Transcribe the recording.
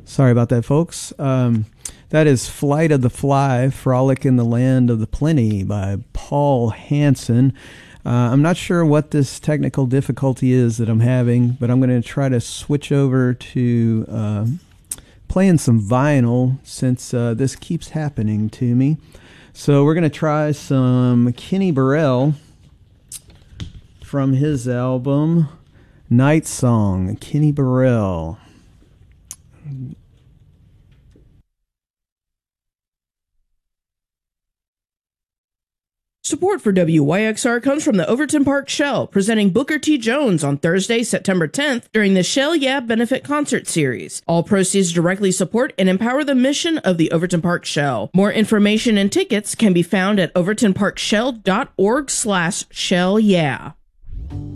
Sorry about that, folks. That is Flight of the Fly, Frolic in the Land of the Plenty by Paul Hansen. I'm not sure what this technical difficulty is that I'm having, but I'm going to try to switch over to playing some vinyl since this keeps happening to me. So we're going to try some Kenny Burrell from his album Night Song. Kenny Burrell. Support for WYXR comes from the Overton Park Shell, presenting Booker T. Jones on Thursday, September 10th during the Shell Yeah Benefit Concert Series. All proceeds directly support and empower the mission of the Overton Park Shell. More information and tickets can be found at overtonparkshell.org/shellyeah.